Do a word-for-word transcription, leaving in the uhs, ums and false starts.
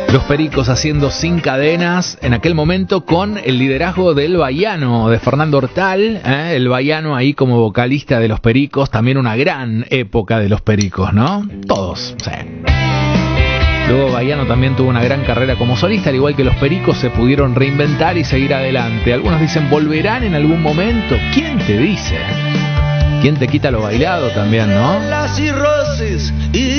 Los Pericos haciendo Sin Cadenas, en aquel momento con el liderazgo del Baiano, de Fernando Hortal, ¿eh? El Baiano ahí como vocalista de Los Pericos, también una gran época de Los Pericos, ¿no? Todos, sí. Luego Baiano también tuvo una gran carrera como solista, al igual que Los Pericos se pudieron reinventar y seguir adelante. Algunos dicen, ¿volverán en algún momento? ¿Quién te dice? ¿Quién te quita lo bailado también, no? La cirrosis y